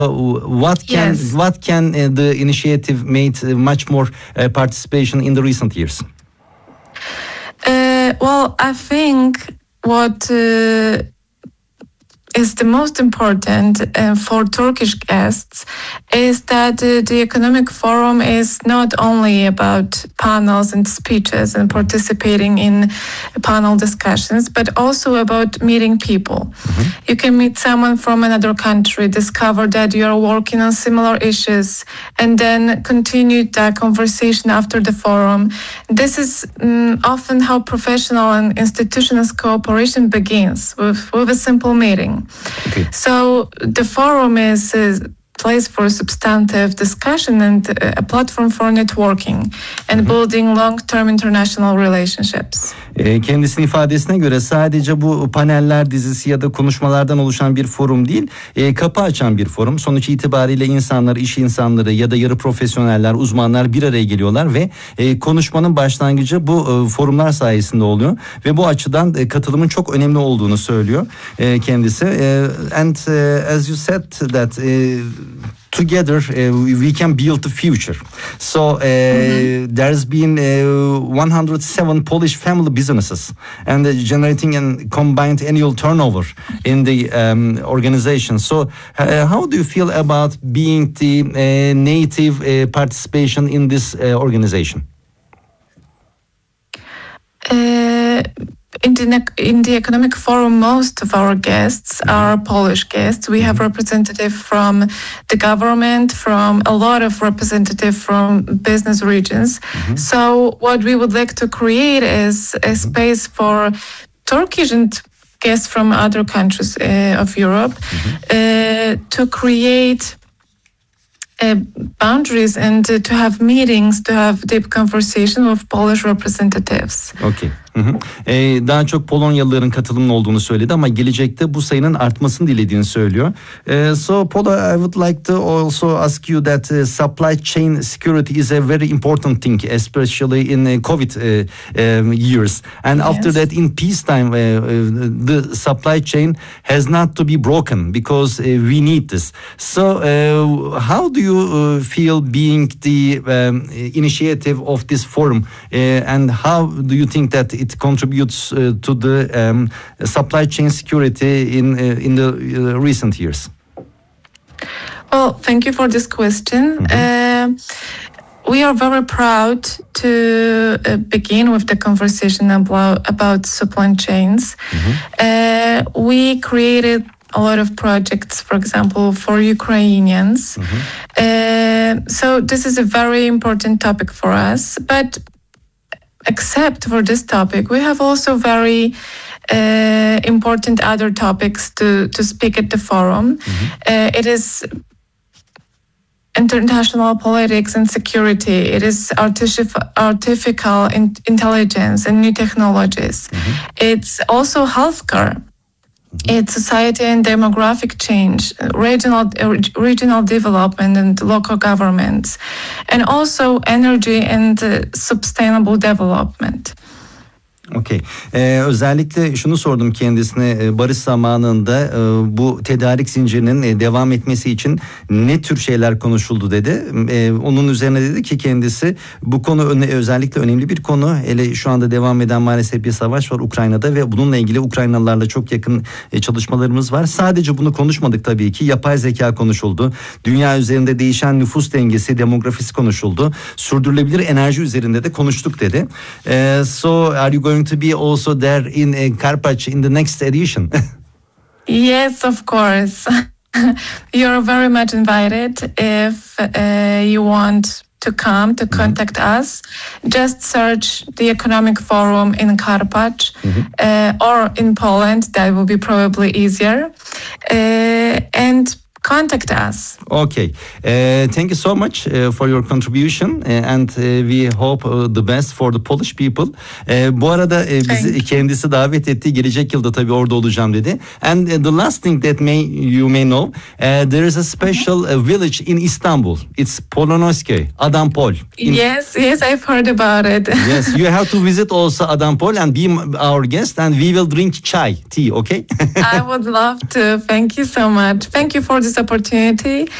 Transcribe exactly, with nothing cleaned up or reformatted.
what can Yes. what can uh, the initiative made uh, much more uh, participation in the recent years? Uh, well, I think what uh, is the most important uh, for Turkish guests is that uh, the Economic Forum is not only about panels and speeches and participating in panel discussions, but also about meeting people. Mm-hmm. You can meet someone from another country, discover that you are working on similar issues, and then continue that conversation after the forum. This is um, often how professional and institutional cooperation begins, with, with a simple meeting. Okay. So the forum is a place for substantive discussion and a platform for networking and building long-term international relationships. Kendisinin ifadesine göre sadece bu paneller dizisi ya da konuşmalardan oluşan bir forum değil, kapı açan bir forum. Sonuç itibariyle insanlar, iş insanları ya da yarı profesyoneller, uzmanlar bir araya geliyorlar ve konuşmanın başlangıcı bu forumlar sayesinde oluyor ve bu açıdan katılımın çok önemli olduğunu söylüyor kendisi. And as you said that together uh, we can build the future. So uh, mm-hmm. there's been uh, one hundred seven Polish family businesses and uh, generating a combined annual turnover in the um, organization. So uh, how do you feel about being the uh, native uh, participation in this uh, organization? Uh, In the, in the Economic Forum, most of our guests are Polish guests. We have representative from the government, from a lot of representative from business regions. Mm-hmm. So what we would like to create is a space for Turkish and guests from other countries uh, of Europe mm-hmm. uh, to create Uh, boundaries and uh, to have meetings, to have deep conversation with Polish representatives. Okay. Hı hı. Ee, daha çok Polonyalıların katılımının olduğunu söyledi ama gelecekte bu sayının artmasını dilediğini söylüyor. Ee, so Paula, I would like to also ask you that uh, supply chain security is a very important thing, especially in uh, COVID uh, um, years. And yes. after that, in peacetime, uh, uh, the supply chain has not to be broken because uh, we need this. So uh, how do you uh, feel being the um, initiative of this forum uh, and how do you think that it contributes uh, to the um, supply chain security in uh, in the uh, recent years? Well, thank you for this question. Mm-hmm. Uh, we are very proud to uh, begin with the conversation about, about supply chains. Mm-hmm. Uh, we created a lot of projects, for example, for Ukrainians. Mm-hmm. Uh, so this is a very important topic for us. But except for this topic, we have also very uh, important other topics to, to speak at the forum. Mm-hmm. Uh, it is international politics and security. It is artificial, artificial in, intelligence and new technologies. Mm-hmm. It's also healthcare. It's society and demographic change, regional regional development and local governments, and also energy and uh, sustainable development. Okay. Ee, özellikle şunu sordum kendisine e, barış zamanında e, bu tedarik zincirinin e, devam etmesi için ne tür şeyler konuşuldu dedi. E, onun üzerine dedi ki kendisi bu konu öne, özellikle önemli bir konu. Hele şu anda devam eden maalesef bir savaş var Ukrayna'da ve bununla ilgili Ukraynalılarla çok yakın e, çalışmalarımız var. Sadece bunu konuşmadık tabii ki. Yapay zeka konuşuldu. Dünya üzerinde değişen nüfus dengesi, demografisi konuşuldu. Sürdürülebilir enerji üzerinde de konuştuk dedi. E, so are you going to be also there in uh, Karpacz in the next edition? Yes, of course. You're very much invited. If uh, you want to come to contact mm-hmm. us, just search the Economic Forum in Karpacz mm-hmm. uh, or in Poland. That will be probably easier. Uh, and contact us. Okay. Uh, thank you so much uh, for your contribution uh, and uh, we hope uh, the best for the Polish people. Uh, bu arada uh, bizi kendisi davet etti. Gelecek yılda tabii orada olacağım dedi. And uh, the last thing that may you may know, uh, there is a special uh, village in Istanbul. It's Polonoyskoy, Adampol. In... Yes, yes, I've heard about it. Yes, you have to visit also Adampol and be our guest and we will drink chai, tea, okay? I would love to. Thank you so much. Thank you for this this opportunity.